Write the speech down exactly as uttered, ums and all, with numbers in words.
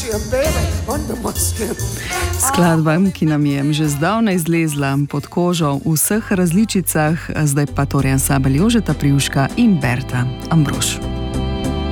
Skladba, ki nam je že zdavnaj zlezla pod kožo v vseh različicah, zdaj pa torej ansambel Jožeta Privška in Berta Ambrož.